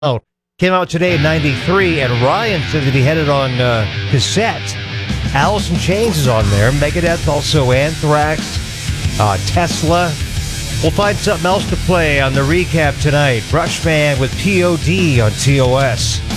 out. Came out today in 93, and Ryan said that he had it on cassette. Alice in Chains is on there. Megadeth, also Anthrax, Tesla. We'll find something else to play on the recap tonight. Brushman with POD on TOS.